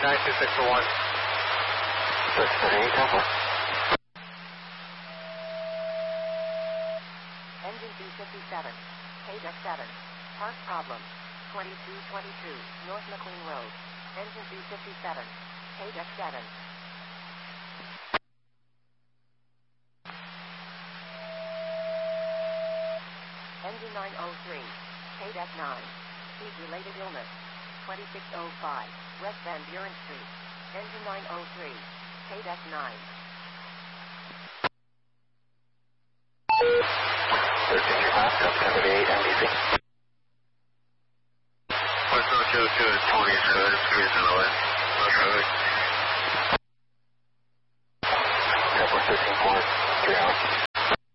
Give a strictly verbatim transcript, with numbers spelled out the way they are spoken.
nine two six one. six thirty-eight, Temple. Engine B fifty-seven, K Deck seven, part problem, twenty-two twenty-two, North McLean Road. Engine B fifty-seven, K Deck seven. Engine nine oh three, K Deck nine, speed-related illness, twenty-six oh five, West Van Buren Street. Engine nine oh three, K Deck nine. thirteen five, seventy-eight, M D C. West oh two two is twenty-seven, three oh one.